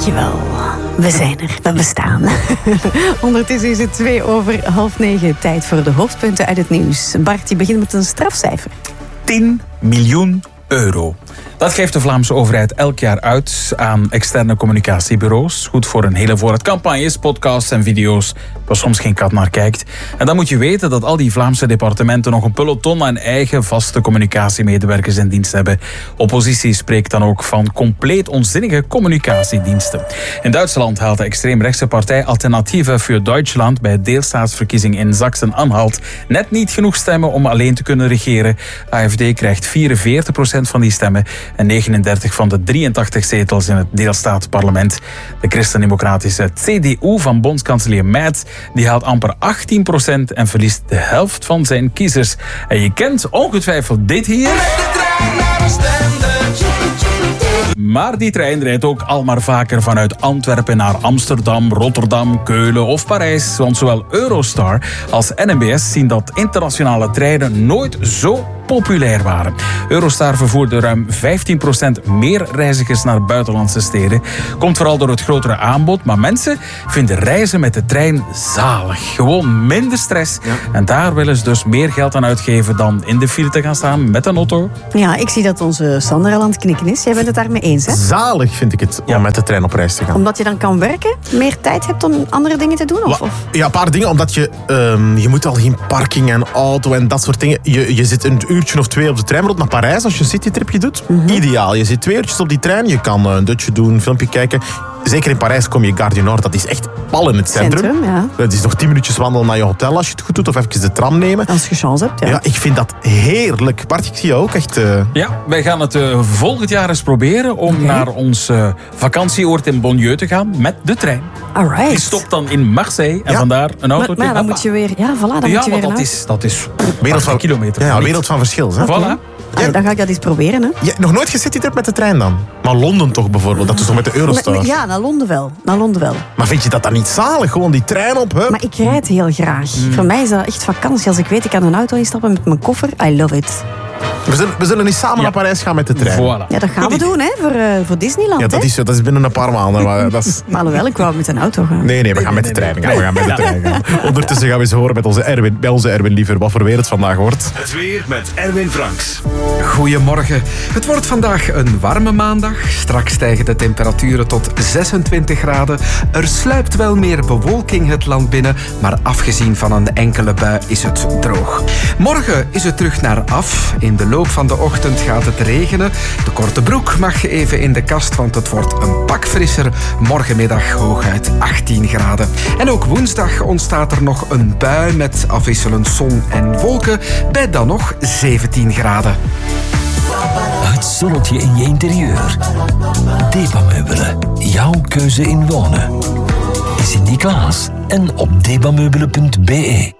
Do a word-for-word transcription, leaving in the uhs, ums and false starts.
Dankjewel. We zijn er, we bestaan. Ondertussen is het twee over half negen. Tijd voor de hoofdpunten uit het nieuws. Bart, die begint met een strafcijfer. tien miljoen euro. Dat geeft de Vlaamse overheid elk jaar uit aan externe communicatiebureaus. Goed voor een hele voorraad campagnes, podcasts en video's waar soms geen kat naar kijkt. En dan moet je weten dat al die Vlaamse departementen nog een peloton aan eigen vaste communicatiemedewerkers in dienst hebben. Oppositie spreekt dan ook van compleet onzinnige communicatiediensten. In Duitsland haalt de extreemrechtse partij Alternative für Deutschland bij deelstaatsverkiezing in Sachsen-Anhalt net niet genoeg stemmen om alleen te kunnen regeren. A F D krijgt vierenveertig procent van die stemmen en negenendertig van de drieëntachtig zetels in het deelstaatsparlement. De christendemocratische C D U van bondskanselier Merz die haalt amper achttien procent en verliest de helft van zijn kiezers. En je kent ongetwijfeld dit hier. Maar die trein rijdt ook al maar vaker vanuit Antwerpen naar Amsterdam, Rotterdam, Keulen of Parijs. Want zowel Eurostar als N M B S zien dat internationale treinen nooit zo populair waren. Eurostar vervoerde ruim vijftien procent meer reizigers naar buitenlandse steden. Komt vooral door het grotere aanbod, maar mensen vinden reizen met de trein zalig. Gewoon minder stress. Ja. En daar willen ze dus meer geld aan uitgeven dan in de file te gaan staan met een auto. Ja, ik zie dat onze Sander al aan het knikken is. Jij bent het daarmee eens, hè? Zalig vind ik het, om ja. met de trein op reis te gaan. Omdat je dan kan werken, meer tijd hebt om andere dingen te doen? Of, of? Ja, een paar dingen. Omdat je, um, je moet al geen parking en auto en dat soort dingen. Je, je zit een uurtje of twee op de trein rond naar Parijs als je een citytripje doet. Mm-hmm. Ideaal. Je zit twee uurtjes op die trein. Je kan een dutje doen, een filmpje kijken. Zeker in Parijs kom je Gare du Nord. Dat is echt pal in het centrum. centrum ja. Het is nog tien minuutjes wandelen naar je hotel als je het goed doet. Of even de tram nemen. Als je chance hebt, ja. Ja, ik vind dat heerlijk. Bart, ik zie je ook echt... Uh... Ja, wij gaan het uh, volgend jaar eens proberen om okay. naar ons uh, vakantieoord in Bonnieu te gaan met de trein. Alright. Die stopt dan in Marseille en ja. vandaar een auto. Maar, maar ja, dan moet je weer... Ja, voilà, dan ja, moet je weer dat is, dat is wereld van kilometer. Ja, wereld van verschil. Hè? Okay. Voilà. Ah, ja. Dan ga ik dat eens proberen. Hè? Ja, nog nooit gecitytrip met de trein dan? Maar Londen toch bijvoorbeeld? Dat is toch met de Eurostar? Maar, ja, naar Londen wel. Naar Londen wel. Maar vind je dat dan niet zalig? Gewoon die trein op, hup? Maar ik rijd heel graag. Mm. Voor mij is dat echt vakantie. Als ik weet, ik kan een auto instappen met mijn koffer. I love it. We zullen, we zullen niet samen ja. naar Parijs gaan met de trein. Voilà. Ja, dat gaan we doen, hè, voor, uh, voor Disneyland. Ja, dat is, dat is binnen een paar maanden. Maar, dat is... maar alhoewel, ik wou met een auto gaan. Nee, nee, we gaan met de trein gaan. We gaan met de trein gaan. Ondertussen gaan we eens horen met onze Erwin, bij onze Erwin Liever wat voor weer het vandaag wordt. Het weer met Erwin Franks. Goedemorgen. Het wordt vandaag een warme maandag. Straks stijgen de temperaturen tot zesentwintig graden. Er sluipt wel meer bewolking het land binnen, maar afgezien van een enkele bui is het droog. Morgen is het terug naar af. In de loop van de ochtend gaat het regenen. De korte broek mag je even in de kast, want het wordt een pak frisser. Morgenmiddag hooguit achttien graden. En ook woensdag ontstaat er nog een bui met afwisselend zon en wolken, bij dan nog zeventien graden. Het zonnetje in je interieur. Debameubelen, jouw keuze in wonen. Sinterklaas en op debameubelen punt be.